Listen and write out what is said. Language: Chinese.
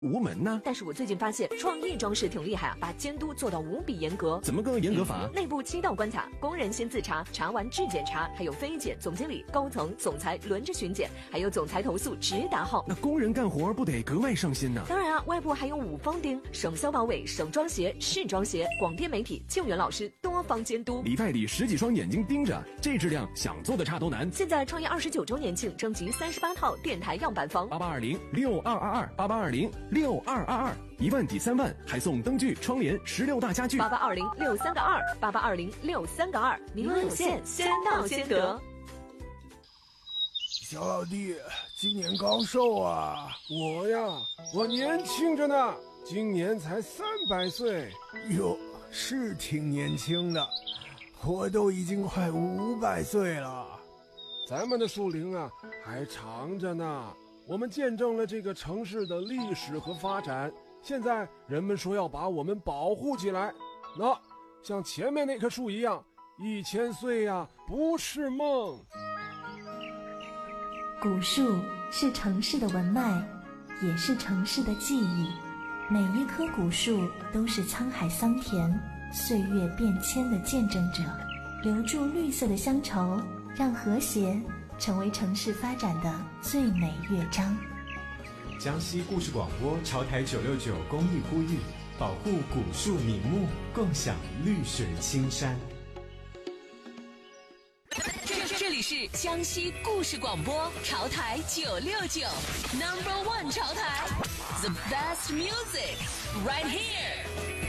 无门呢？ 但是我最近发现创意装饰挺厉害啊，把监督做到无比严格。 怎么个严格法？ 内部7道关卡，工人先自查，查完质检查，还有非检、总经理、高层、总裁轮着巡检，还有总裁投诉直达号。 那工人干活不得格外上心呢？ 当然啊，外部还有5方钉，省消保委、省装协、市装协、广电媒体、救援老师多方监督， 里外里10几双眼睛盯着，这质量想做的差都难。 现在创业29周年庆征集38套电台样板房 ，8820-6222，8820-6222，1万抵3万，还送灯具、窗帘、16大家具。 8820-63个2，8820-63个2，名额有限，先到先得。 小老弟，今年高寿啊？我呀，我年轻着呢，今年才300岁。哟，是挺年轻的，我都已经快500岁了。咱们的树龄啊，还长着呢。我们见证了这个城市的历史和发展，现在人们说要把我们保护起来。那像前面那棵树一样，1000岁呀，不是梦。 古树是城市的文脉，也是城市的记忆。每一棵古树都是沧海桑田、岁月变迁的见证者，留住绿色的乡愁，让和谐成为城市发展的最美乐章。 江西故事广播潮台969公益呼吁，保护古树名木，共享绿水青山。 这里是江西故事广播潮台969 No.1 潮台 The best music right here。